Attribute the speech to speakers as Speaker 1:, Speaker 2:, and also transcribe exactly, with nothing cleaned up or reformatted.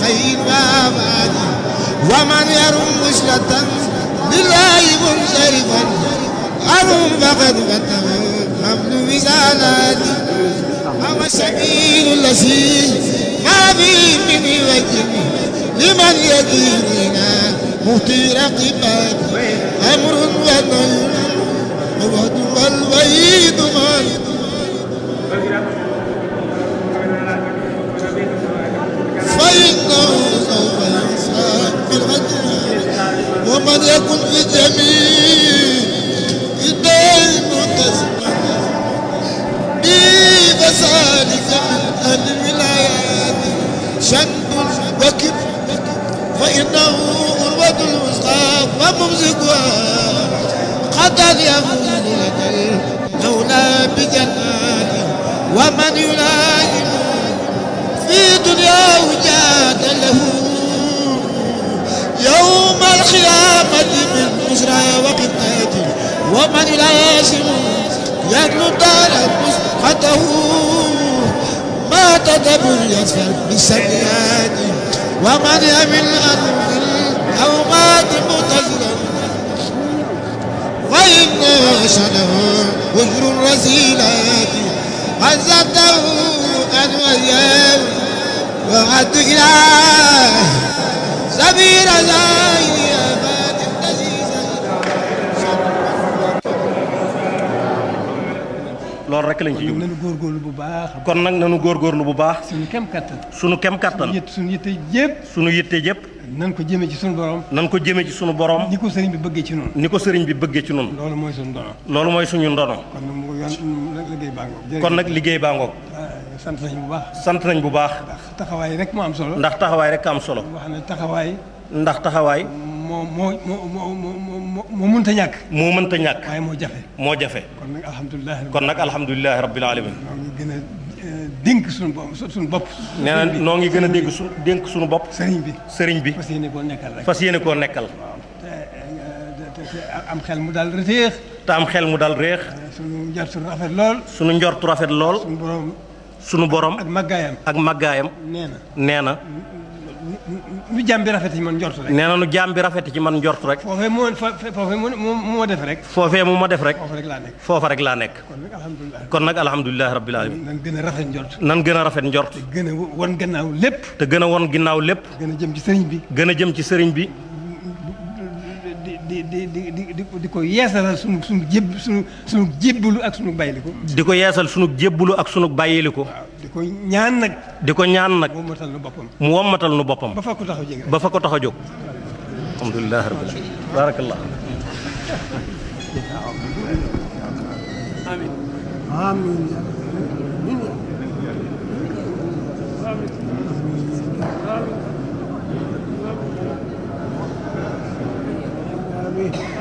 Speaker 1: خير وآبادي ومن يرم وصلة لله منصرفا أرم فقد فتح حمل وزالاتي هو السبيل الذي ما فيه من وجه لمن يديننا مهتي رقبات أمر ونهي ووعد والوعيد من فإنه سوف يحساب بالغدر ومن يكن في جميع الدين متسما بفسادك من الولايات شنب وكب فإنه أروة الوسطى وممسكها قد يفوز لك المولى بجنات ومن يلائم في دنياه جاد له يوم القيامة من بشرى وقنات ومن يلازم يدل دار مسقطه ما تدبر يسفر بالسيئات ومن يمل أنه الأوقات متزلا وإن شنه وجر الرزيلات عزته أن وياه وعد إله سبيل زايفات النزيزة
Speaker 2: loolu rek lañ ci jublu
Speaker 3: nanu góorgóorlu bu baax
Speaker 2: kon nag nanu góorgóorlu bu baax
Speaker 3: suñu kem kattan
Speaker 2: sunu kem kattan
Speaker 3: suñu yitte yëpp
Speaker 2: sunu yitte yëpp
Speaker 3: nan ko jëmee ci sunu borom
Speaker 2: nan ko jëmee ci sunu borom
Speaker 3: ni ko sëriñ bi bëggee ci noonu
Speaker 2: ni ko sëriñ bi bëggee ci noonu
Speaker 3: loolu mooy suñu ndono
Speaker 2: loolu mooy suñu ndono
Speaker 3: kon nag mu yoon liggéey baa ngoog
Speaker 2: kon nag liggéey baa ngoog
Speaker 3: sant nañ bu baax
Speaker 2: sant nañ bu baax
Speaker 3: ndax taxawaay rek moo am solo
Speaker 2: ndax taxawaay rek am solo
Speaker 3: wax ne taxawaay
Speaker 2: ndax taxawaay
Speaker 3: moo moo moo moo moo moo mënta ñàkk
Speaker 2: moo mënta ñàkk
Speaker 3: waaye moo jafe
Speaker 2: moo jafe
Speaker 3: kon nag alhamdulilah
Speaker 2: kon nag alhamdulilahi rabbil alamin
Speaker 3: noo ngi gën a dénk suñu bopp suñu bopp
Speaker 2: nee na noo ngi gën a dégg su dénk suñu bopp
Speaker 3: sëriñ bi
Speaker 2: sëriñ bi
Speaker 3: fas yéene koo nekkal rek
Speaker 2: fas yéene koo nekkal
Speaker 3: te te am xel mu daal reteex
Speaker 2: te am xel mu dal réex
Speaker 3: suñu njort rafet lool
Speaker 2: sunu njortu rafet lool
Speaker 3: suñu borom
Speaker 2: sunu borom
Speaker 3: ak màggaayam
Speaker 2: ak màggaayam
Speaker 3: nee na
Speaker 2: nee na
Speaker 3: nu jàmm bi rafet ci man njort rek
Speaker 2: nee na nu jaam bi rafet ci man njort rek
Speaker 3: foofee moo foofee moo moo def rek
Speaker 2: foofee mu ma def rek
Speaker 3: foofu rek laa nekk
Speaker 2: foofa rek laa nekk
Speaker 3: kon nag alhamdulilah
Speaker 2: kon nag alhamdulilahi rabbil alamin
Speaker 3: nan gën a rafet njort
Speaker 2: nan gën a rafet njort
Speaker 3: gën a won gannaaw lépp
Speaker 2: te gën a won ginnaaw lépp
Speaker 3: gën a jëm ci sëriñ bi
Speaker 2: gën a jëm ci sëriñ bi
Speaker 3: di di di di di di ko yeesalal sunu sunu jéb sunu sunu jébbalu ak sunu bàyyiliku
Speaker 2: di ko yeesal sunu jébbulu ak sunu bàyyiliku
Speaker 3: waaw di ko ñaan nag
Speaker 2: di ko ñaan nag
Speaker 3: moom matal na boppam
Speaker 2: mu wommatal nu boppam
Speaker 3: ba fa ko taxaw jege
Speaker 2: ba fa ko tax a jóg alhamdulilah rabbil alamin barakallah
Speaker 3: amiin
Speaker 1: amiin amiin